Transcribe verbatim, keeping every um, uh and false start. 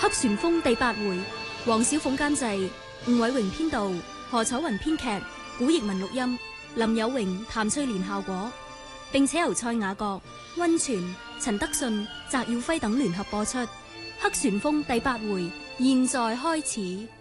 黑旋風第八回，黃小鳳監製，吳偉榮編導，何楚雲編劇，古譯文錄音，林有榮、譚翠蓮效果，並且由蔡雅閣、溫泉、陳德信、翟耀輝等聯合播出。黑旋風第八回，現在開始。